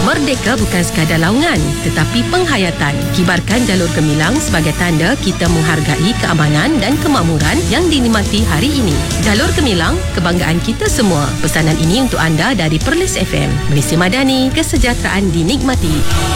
Merdeka bukan sekadar laungan, tetapi penghayatan. Kibarkan jalur gemilang sebagai tanda kita menghargai keamanan dan kemakmuran yang dinikmati hari ini. Jalur gemilang, kebanggaan kita semua. Pesanan ini untuk anda dari Perlis FM. Malaysia Madani, kesejahteraan dinikmati.